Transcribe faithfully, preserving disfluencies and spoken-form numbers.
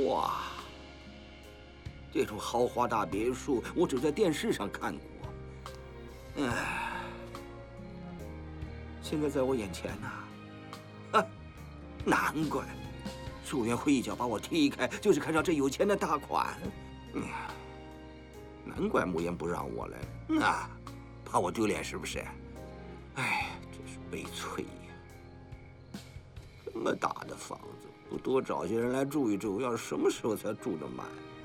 哇，这种豪华大别墅，我只在电视上看过。唉，现在在我眼前呐、啊，啊，难怪树源会一脚把我踢开，就是看上这有钱的大款。嗯，难怪慕言不让我来，那怕我丢脸是不是？哎，真是悲催呀！这么大的房子，不多找些人来住一住，要什么时候才住得满？